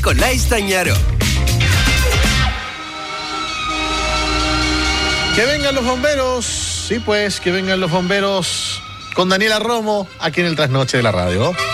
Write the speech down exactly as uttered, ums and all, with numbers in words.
Nicolás Tañaro. Que vengan los bomberos. Sí, pues, que vengan los bomberos con Daniela Romo aquí en el Trasnoche de la Radio.